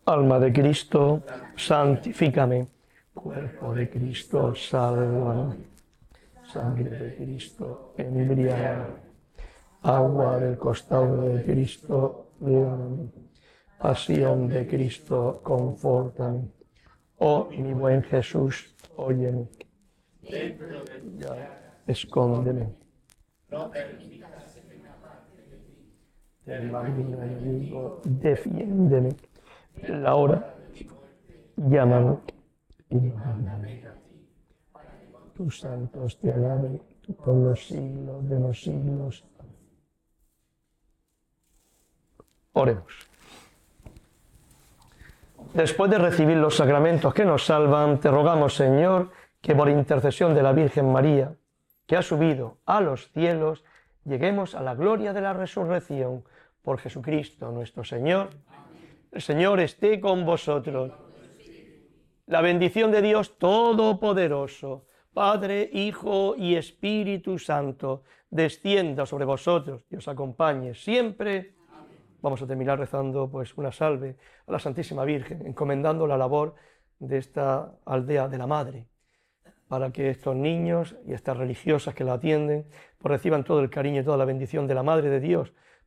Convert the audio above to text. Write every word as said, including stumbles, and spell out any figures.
Alma de Cristo, santifícame. Cuerpo de Cristo, sálvame. Sangre de Cristo, embriágame. Agua del costado de Cristo, llévame. Pasión de Cristo, confórtame. Oh, mi buen Jesús, óyeme. Ya, escóndeme. Del maligno enemigo, defiéndeme. La hora, llámame. Y mándame. Tus santos te alaben por los siglos de los siglos. Oremos. Después de recibir los sacramentos que nos salvan, te rogamos, Señor, que por intercesión de la Virgen María, que ha subido a los cielos, lleguemos a la gloria de la resurrección por Jesucristo nuestro Señor. El Señor esté con vosotros. La bendición de Dios Todopoderoso, Padre, Hijo y Espíritu Santo, descienda sobre vosotros y os acompañe siempre. Vamos a terminar rezando pues una salve a la Santísima Virgen, encomendando la labor de esta aldea de la Madre, para que estos niños y estas religiosas que la atienden pues reciban todo el cariño y toda la bendición de la Madre de Dios,